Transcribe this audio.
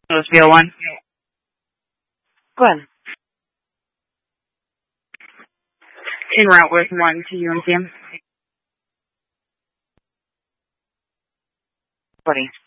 Louisville 1. Go ahead. En route with 1 to UMCM. Buddy.